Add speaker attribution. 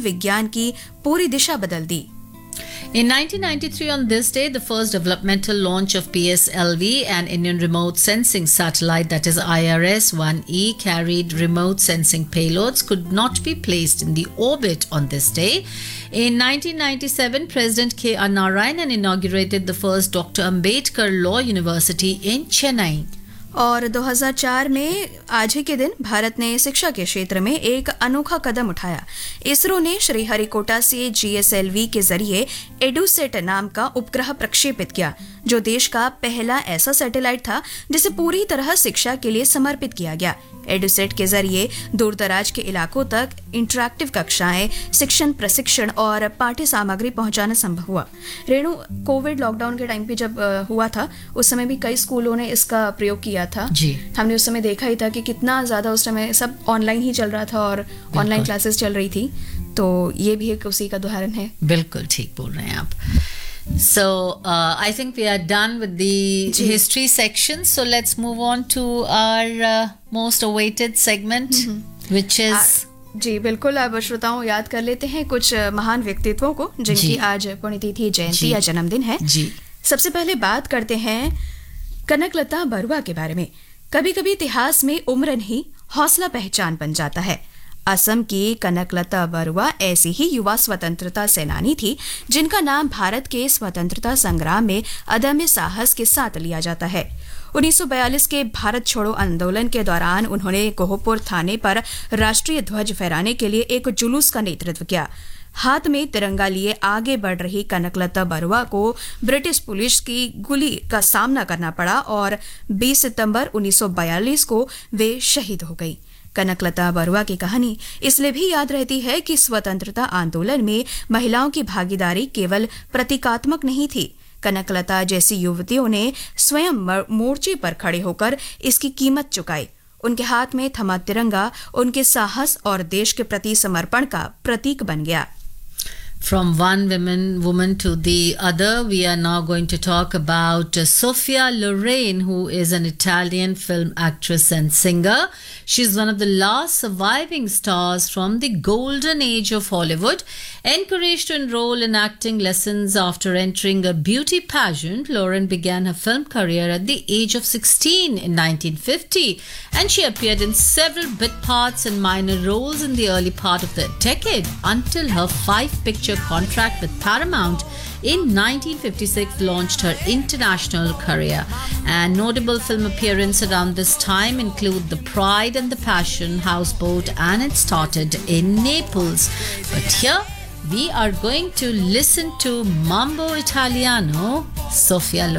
Speaker 1: विज्ञान की पूरी दिशा बदल दी।
Speaker 2: In 1993, on this day, the first developmental launch of PSLV, an Indian remote sensing satellite that is IRS-1E, carried remote sensing payloads, could not be placed in the orbit on this day. In 1997, President K.R. Narayanan inaugurated the first Dr. Ambedkar Law University in Chennai.
Speaker 1: और 2004 में आज ही के दिन भारत ने शिक्षा के क्षेत्र में एक अनोखा कदम उठाया। इसरो ने श्रीहरिकोटा से GSLV के जरिए एडुसेट नाम का उपग्रह प्रक्षेपित किया, जो देश का पहला ऐसा सैटेलाइट था जिसे पूरी तरह शिक्षा के लिए समर्पित किया गया। एडुसेट के जरिए दूर दराज के इलाकों तक इंटरैक्टिव कक्षाएं, शिक्षण प्रशिक्षण और पाठ्य सामग्री पहुंचाना संभव हुआ। रेणु, कोविड लॉकडाउन के टाइम पे जब हुआ था, उस समय भी कई स्कूलों ने इसका प्रयोग किया था
Speaker 2: जी।
Speaker 1: हमने उस समय देखा ही था कि कितना ज्यादा उस समय सब ऑनलाइन ही चल रहा था और ऑनलाइन क्लासेस चल रही थी, तो ये भी एक उसी का उदाहरण है।
Speaker 2: बिल्कुल ठीक बोल रहे हैं आप। So I think we are done with the history section. So let's move on to our most awaited segment, which is
Speaker 1: जी बिल्कुल। अब श्रोताओं याद कर लेते हैं कुछ महान व्यक्तित्वों को जिनकी आज पुण्यतिथि, जयंती या जन्मदिन है। जी। सबसे पहले बात करते हैं कनकलता बरुआ के बारे में। कभी कभी इतिहास में उम्र नहीं, हौसला पहचान बन जाता है। असम की कनकलता बरुआ ऐसी ही युवा स्वतंत्रता सेनानी थी जिनका नाम भारत के स्वतंत्रता संग्राम में अदम्य साहस के साथ लिया जाता है। 1942 के भारत छोड़ो आंदोलन के दौरान उन्होंने कोहपुर थाने पर राष्ट्रीय ध्वज फहराने के लिए एक जुलूस का नेतृत्व किया। हाथ में तिरंगा लिए आगे बढ़ रही कनकलता बरुआ को ब्रिटिश पुलिस की गोली का सामना करना पड़ा और 20 सितंबर 1942 को वे शहीद हो गई। कनकलता बरुआ की कहानी इसलिए भी याद रहती है कि स्वतंत्रता आंदोलन में महिलाओं की भागीदारी केवल प्रतीकात्मक नहीं थी। कनकलता जैसी युवतियों ने स्वयं मोर्चे पर खड़े होकर इसकी कीमत चुकाई। उनके हाथ में थमा तिरंगा उनके साहस और देश के प्रति समर्पण का प्रतीक बन गया।
Speaker 2: From one woman to the other, we are now going to talk about Sophia Loren, who is an Italian film actress and singer. She's one of the last surviving stars from the golden age of Hollywood. Encouraged to enroll in acting lessons after entering a beauty pageant, Loren began her film career at the age of 16 in 1950, and she appeared in several bit parts and minor roles in the early part of the decade until her 5-picture contract with Paramount in 1956 launched her international career. And notable film appearances around this time include The Pride and the Passion, Houseboat, and It Started in Naples. But here we are going to listen to Mambo Italiano, Sophia Loren.